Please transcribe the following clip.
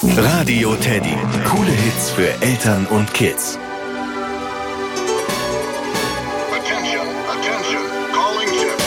Radio Teddy. Coole Hits für Eltern und Kids. Attention, attention, calling ship.